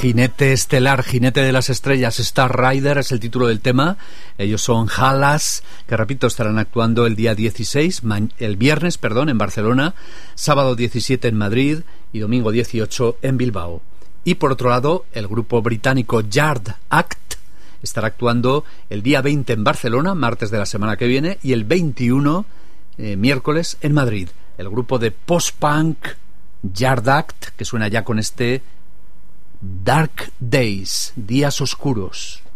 Jinete estelar, jinete de las estrellas, Star Rider es el título del tema. Ellos son Halas, que repito, estarán actuando el día 16, el viernes, en Barcelona, sábado 17 en Madrid y domingo 18 en Bilbao. Y por otro lado, el grupo británico Yard Act estará actuando el día 20 en Barcelona, martes de la semana que viene, y el 21, miércoles, en Madrid. El grupo de post-punk Yard Act, que suena ya con este Dark Days, días oscuros.